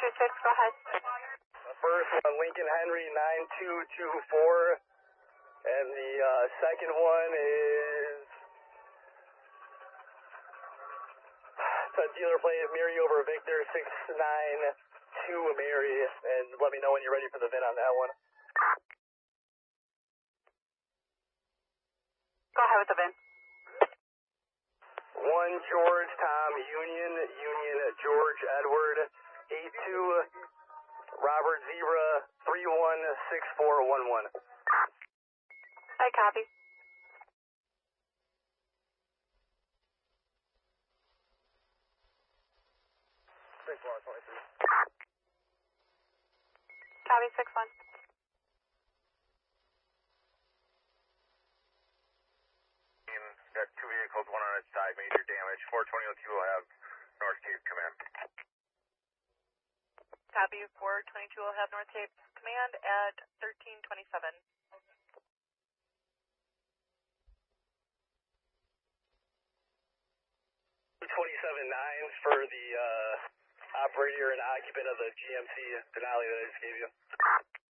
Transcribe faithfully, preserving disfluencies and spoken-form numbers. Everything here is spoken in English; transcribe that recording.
two six, go ahead. First one, Lincoln Henry nine two two four, and the uh, second one is it's a dealer plate, Mary over Victor six nine two Mary, and let me know when you're ready for the V I N on that one. Go ahead with the V I N. One George Tom Union, Union George Edward eight two Robert Zebra three one six four one one. I copy. six one twenty-three. Copy six one. Got two vehicles, one on its side, major damage. four twenty oh two will have North Cape command. Copy, four twenty-two will have North Cape command at thirteen twenty-seven. twenty-seven nine for the uh, operator and occupant of the G M C Denali that I just gave you.